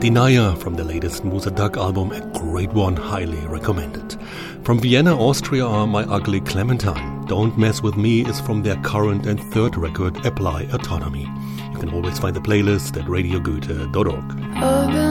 Denier from the latest Musa Dagg album, a great one, highly recommended. From Vienna, Austria are My Ugly Clementine. Don't Mess With Me is from their current and third record, Apply Autonomy. You can always find the playlist at radiogoethe.org.